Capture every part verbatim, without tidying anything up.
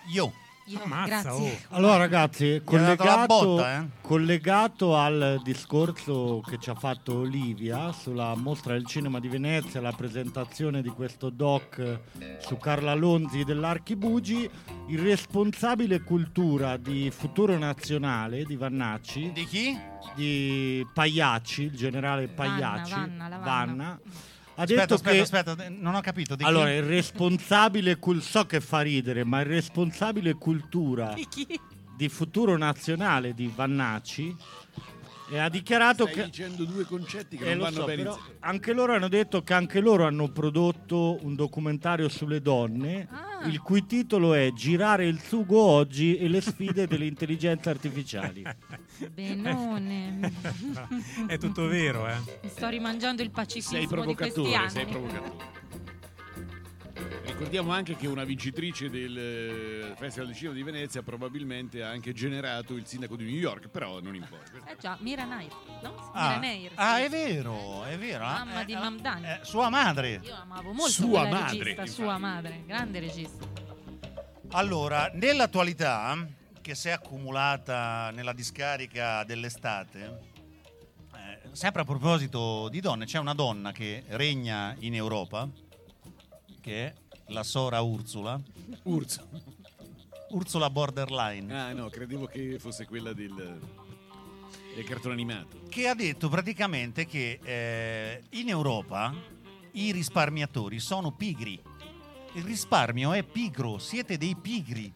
Io. Io, Ammazza, grazie. oh. Allora ragazzi, collegato, botta, eh? collegato al discorso che ci ha fatto Olivia sulla mostra del cinema di Venezia, la presentazione di questo doc su Carla Lonzi dell'Archibugi, il responsabile cultura di Futuro Nazionale di Vannacci, Di chi? di Pagliacci, il generale Pagliacci, Vanna, la Vanna. Vanna, ha Aspetta, detto aspetta, che aspetta, non ho capito. Di allora chi? il responsabile cul- so che fa ridere, ma il responsabile cultura Di chi? di Futuro Nazionale di Vannacci e ha dichiarato Stai che dicendo due concetti che eh, non lo vanno so, bene però insieme. anche loro hanno detto che anche loro hanno prodotto un documentario sulle donne, Ah. il cui titolo è Girare il sugo oggi e le sfide delle intelligenze artificiali. Benone. È tutto vero, eh. Mi sto rimangiando il pacifismo Sei di questi provocatore, anni. sei provocatore. Ricordiamo anche che una vincitrice del eh, Festival del Cinema di Venezia probabilmente ha anche generato il sindaco di New York, però non importa. Eh già, Mira Nair, no? Ah, Mira Nair, ah, sì. è vero, è vero. Mamma eh, di eh, Mamdani. eh, sua madre. Io amavo molto Sua quella madre, regista, infatti. sua madre, grande regista. Allora, nell'attualità, che si è accumulata nella discarica dell'estate, eh, sempre a proposito di donne, c'è una donna che regna in Europa, che è la Sora Ursula, Urso. Ursula Borderline, Ah no, credevo che fosse quella del, del cartone animato. che ha detto praticamente che eh, in Europa i risparmiatori sono pigri. Il risparmio è pigro, siete dei pigri.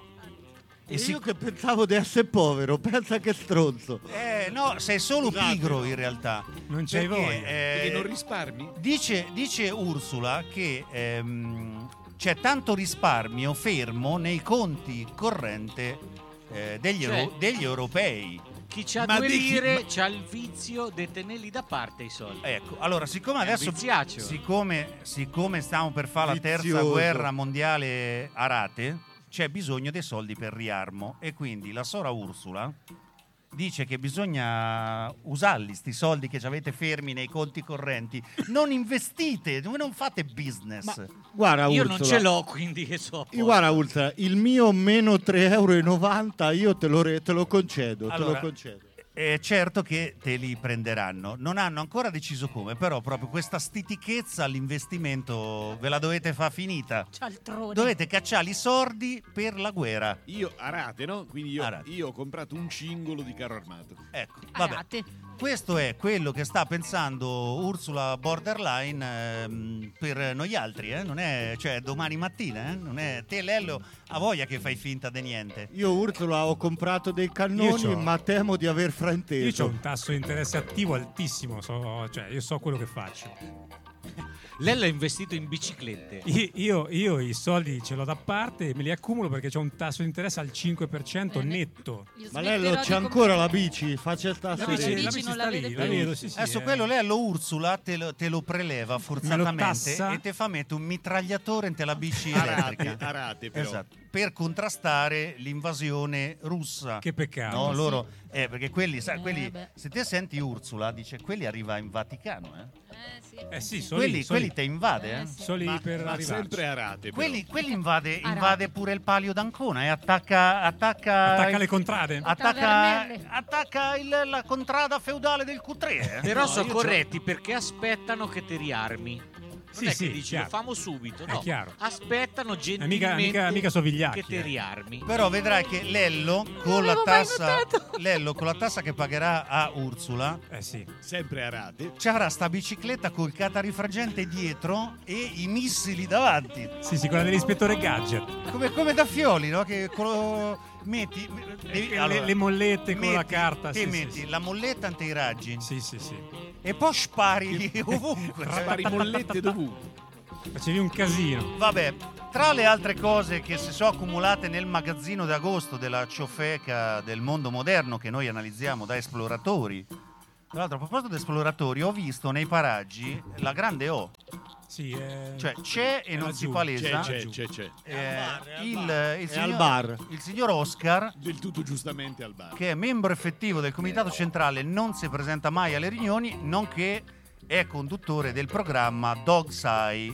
E si- io che pensavo di essere povero, pensa che stronzo. Eh, no, sei solo Scusate. pigro in realtà. Non c'hai Perché, voglia. eh, Perché non risparmi? dice, dice Ursula che ehm, c'è tanto risparmio fermo nei conti corrente eh, degli, Cioè- euro- degli europei. Chi c'ha Ma due di chi- lire ma- c'ha il vizio di tenerli da parte i soldi. Ecco, allora, siccome È un adesso viziaccio. siccome, siccome stiamo per fare la terza Vizioso. guerra mondiale a rate, c'è bisogno dei soldi per riarmo e quindi la Sora Ursula dice che bisogna usarli sti soldi che ci avete fermi nei conti correnti, non investite, voi non fate business. Guarda Io Ursula, non ce l'ho, quindi che so. io, guarda Ursula, il mio meno tre virgola novanta euro io te lo, re- te lo concedo, te Allora, lo concedo. È certo che te li prenderanno, non hanno ancora deciso come, però proprio questa stitichezza all'investimento ve la dovete far finita. Cialtrone. Dovete cacciare i sordi per la guerra. Io a rate, no? Quindi io, A rate. io ho comprato un cingolo di carro armato. Ecco, vabbè. Arate. Questo è quello che sta pensando Ursula Borderline ehm, per noi altri, eh? Non è, cioè domani mattina, eh? Non è te Lello ha voglia che fai finta di niente. Io Ursula ho comprato dei cannoni, Io c'ho- ma temo di aver Io frainteso. ho un tasso di interesse attivo altissimo, so- cioè io so quello che faccio. Lei l'ha investito in biciclette. I- Io, io i soldi ce l'ho da parte e me li accumulo perché ho un tasso di interesse al cinque per cento Bene. netto. Io Ma smetterò Lello, di c'è com- ancora la bici? Faccia sta La serie. bici- la non sta la lì, vede la più. vedo, sì, sì, Adesso eh. quello Lello Ursula te lo, te lo preleva forzatamente tassa? e te fa mettere un mitragliatore in la bici A rate, elettrica. a rate però. Esatto, per contrastare l'invasione russa. Che peccato. No, Eh, loro, eh, perché quelli, sai, Eh, quelli, beh. se te senti Ursula, dice quelli arriva in Vaticano, eh. Eh sì, Eh sì, sono Quelli, lì, sono quelli lì. te invade, eh. Eh, sì. Sono lì Ma, per ma arrivarci. sempre a rate però. Quelli, quelli invade, Arati. invade pure il palio d'Ancona e attacca, attacca, Attacca le contrade. attacca, Tavernelle. attacca il- la contrada feudale del Q tre. eh. Però No, sono io corretti perché aspettano che ti riarmi. Non Sì, è sì, che dici chiaro. lo famo subito, È no. chiaro. Aspettano mica- gentilmente mica- mica so vigliacchi, che ti eh. riarmi. Però vedrai che Lello con la l'avevo mai tassa notato. Lello con la tassa che pagherà a Ursula Eh sì. Sempre a rate. ci avrà sta bicicletta col catarifragente dietro e i missili davanti. Sì, sì, quella dell'ispettore Gadget. Come, come da Fioli, no? Che con lo- metti devi- Le- allora, le mollette con la metti- carta. Te sì, metti sì, sì. la molletta antiraggi Sì, sì, sì. e poi spari ovunque. cioè, Spari mollette dovunque. Facevi un casino. Vabbè, tra le altre cose che si sono accumulate nel magazzino d'agosto della Ciofeca del mondo moderno che noi analizziamo da esploratori. Tra l'altro, a proposito di esploratori, ho visto nei paraggi la grande O, Sì, eh, cioè c'è e è non laggiù. si palesa C'è, c'è, c'è, c'è. eh, il, il È al signor, bar. il signor Oscar, Del tutto giustamente al bar. che è membro effettivo del comitato centrale, non si presenta mai alle riunioni, nonché è conduttore del programma Dog's Eye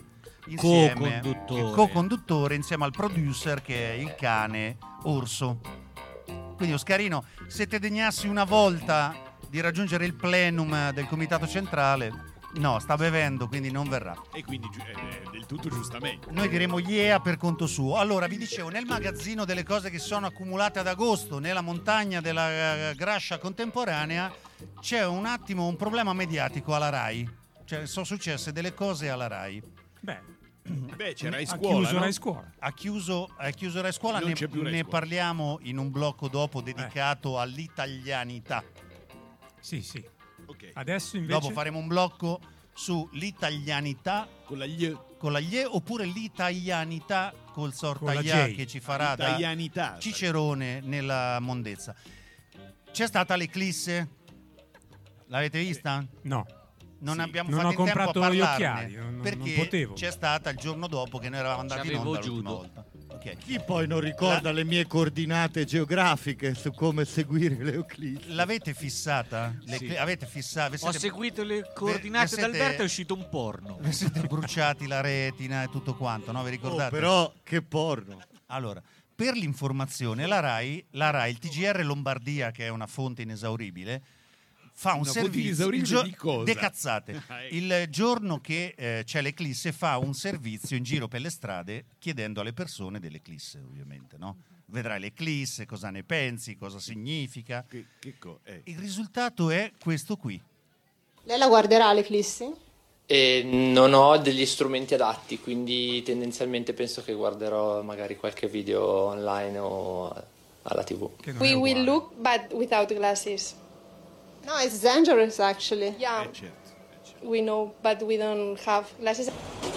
insieme Co-conduttore. il co-conduttore insieme al producer che è il cane Orso. Quindi Oscarino, se te degnassi una volta di raggiungere il plenum del comitato centrale, no, sta bevendo, quindi non verrà. E quindi giu- eh, del tutto giustamente. Noi diremo yeah per conto suo. Allora, vi dicevo, nel magazzino delle cose che sono accumulate ad agosto, nella montagna della eh, Grascia contemporanea, c'è un attimo un problema mediatico alla Rai. Cioè, sono successe delle cose alla Rai. Beh, Beh, c'è Rai ha Scuola, chiuso no? Rai Scuola. Ha chiuso, ha chiuso Rai Scuola, Non ne, c'è più Rai ne Scuola. parliamo in un blocco dopo dedicato all'italianità. Sì, sì. Ok. Adesso invece Dopo faremo un blocco sull'italianità Con la gli... con la glie oppure l'italianità col Con la sortaglia J. che ci farà da Italianità. Cicerone nella mondezza. C'è stata l'eclisse? L'avete vista? no. Non Sì. abbiamo Non fatto ho in tempo a comprato gli parlarne occhiali, non- non perché potevo. c'è stata il giorno dopo che noi eravamo andati in C'avevo onda l'ultima judo. volta. Ok. Chi poi non ricorda le mie coordinate geografiche su come seguire le eclissi? L'avete fissata? Le- Sì. Avete fissato? Vi Ho siete- seguito le coordinate vi siete- d'Alberto, è uscito un porno. vi siete bruciati la retina e tutto quanto, no? Vi Oh, ricordate? però che porno. Allora, per l'informazione, la RAI, la RAI, il T G R Lombardia, che è una fonte inesauribile, fa un Una fonte servizio inesauribile il gio- di cosa? de cazzate. Ah, ecco. Il giorno che eh, c'è l'eclisse fa un servizio in giro per le strade chiedendo alle persone dell'eclisse, ovviamente, no? Vedrai l'eclisse, cosa ne pensi, cosa significa. Che, che co- eh. Il risultato è questo qui. Lei la guarderà l'eclissi? E non ho degli strumenti adatti, quindi tendenzialmente penso che guarderò magari qualche video online o alla tivù. Che non We è will uguale. look, but without glasses. No, it's dangerous actually. Yeah, Eh, certo, eh, certo. we know, but we don't have glasses.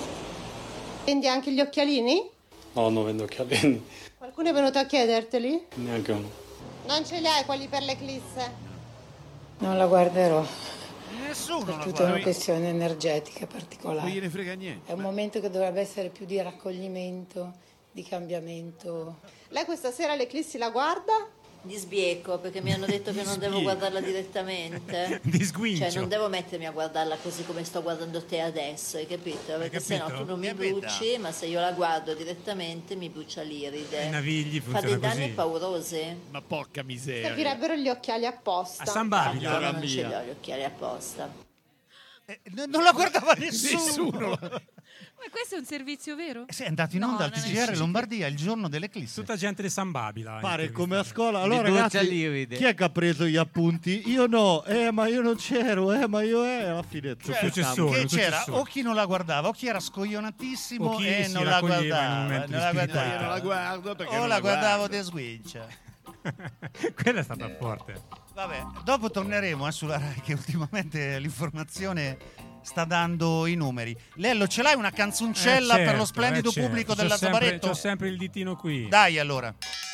Vendi anche gli occhialini? No, non vendo occhialini, Qualcuno è venuto a chiederteli? neanche uno. Non ce li hai quelli per l'eclisse? Non la guarderò, Nessuno per la tutta guarda. una questione energetica Non particolare. gliene frega niente. È un momento che dovrebbe essere più di raccoglimento, di cambiamento. Lei questa sera l'eclissi la guarda? Di sbieco, perché mi hanno detto che non devo guardarla direttamente. Di sguincio. Cioè non devo mettermi a guardarla così come sto guardando te adesso, hai capito? Perché se no capito? tu non mi Che bella. bruci, ma se io la guardo direttamente mi brucia I l'iride. navigli Fa dei funziona danni così. paurosi. Ma porca miseria. Servirebbero gli occhiali apposta. A San Babila. Allora, non ce mia. li ho gli occhiali apposta. Eh, n- non la guardava nessuno. Nessuno. Ma questo è un servizio vero? Eh sì, è andato in No, onda al non T è G R vero. Lombardia il giorno dell'eclisse. Tutta gente di San Babila. Pare come a intervistata. scuola. Allora, Mi brucia ragazzi, l'iride. chi è che ha preso gli appunti? Io no. Eh, ma io non c'ero. Eh, ma io eh. Alla fine Cioè, successore, che un c'era successore. o chi non la guardava o chi era scoglionatissimo O chi e si non la raccoglieva in un guardava, momento non la di No, guardava. io non la guardo perché o non la la guardavo guardo. de sguincia. Quella è stata forte. Vabbè, dopo torneremo eh, sulla Rai che ultimamente l'informazione sta dando i numeri. Lello, ce l'hai una canzoncella Eh, per lo certo, splendido eh, certo. pubblico C'ho della sempre- Sabaretto? C'ho sempre il ditino qui. Dai allora.